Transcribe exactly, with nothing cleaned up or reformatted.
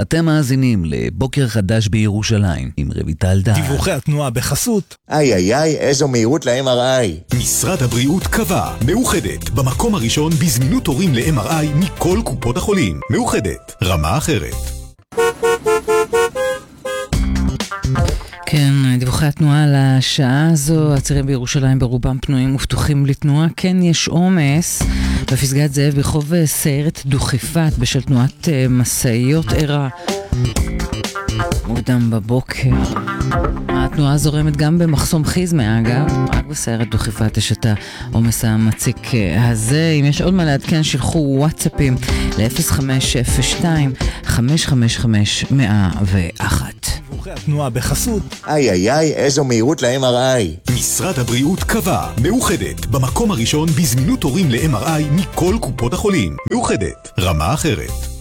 אתם מאזינים לבוקר חדש בירושלים עם רויטל דהן. דיווחי התנועה בחסות. איי איי איי, איזו מהירות ל-אם אר איי. משרד הבריאות קבע, מאוחדת, במקום הראשון בזמינות תורים ל-אם אר איי מכל קופות החולים. מאוחדת, רמה אחרת. כן, דיווחי התנועה לשעה הזו, הצירים בירושלים ברובם פנויים ופתוחים לתנועה. כן, יש עומס בפסגת זאב ברחוב סיירת דוכיפת בשל תנועת משאיות ערה מוקדם בבוקר. התנועה זורמת גם במחסום חיזמה, אגב, רק בסיירת דוכיפת יש את העומס המציק הזה. אם יש עוד מה לעדכן, שילחו וואטסאפים ל-אפס חמש אפס שתיים חמש חמש חמש אפס אחת. דיווחי התנועה בחסות. איי איי איי, איזו מהירות ל-אם אר איי. משרד הבריאות קבע, מאוחדת, במקום הראשון בזמינות תורים ל-אם אר איי מכל קופות החולים. מאוחדת, רמה אחרת.